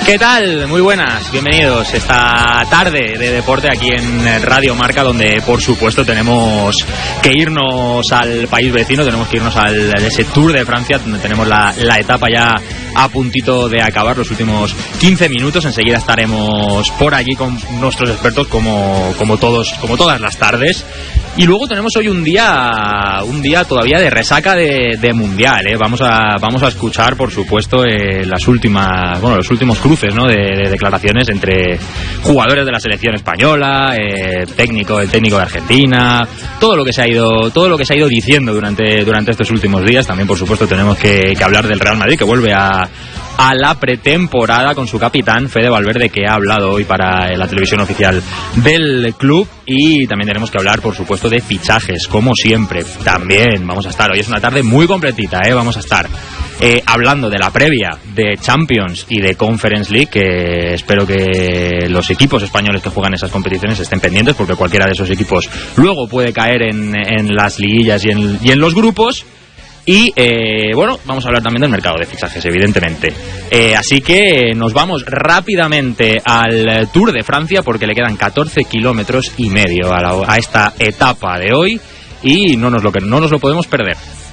¿Qué tal? Muy buenas, bienvenidos esta tarde de deporte aquí en Radio Marca, donde por supuesto tenemos que irnos al país vecino, tenemos que irnos a ese Tour de Francia, donde tenemos la etapa ya a puntito de acabar, los últimos 15 minutos. Enseguida estaremos por allí con nuestros expertos como todas las tardes. Y luego tenemos hoy un día todavía de resaca de mundial, ¿eh? Vamos a escuchar, por supuesto, los últimos cruces, ¿no? de declaraciones entre jugadores de la selección española, el técnico de Argentina, todo lo que se ha ido diciendo durante estos últimos días. También, por supuesto, tenemos que hablar del Real Madrid, que vuelve a la pretemporada con su capitán Fede Valverde, que ha hablado hoy para la televisión oficial del club. Y también tenemos que hablar, por supuesto, de fichajes, como siempre. También vamos a estar, hoy es una tarde muy completita, vamos a estar hablando de la previa de Champions y de Conference League, que espero que los equipos españoles que juegan esas competiciones estén pendientes, porque cualquiera de esos equipos luego puede caer en las liguillas y en los grupos. Y vamos a hablar también del mercado de fichajes, evidentemente. Así que nos vamos rápidamente al Tour de Francia, porque le quedan 14 kilómetros y medio a esta etapa de hoy y no nos lo podemos perder.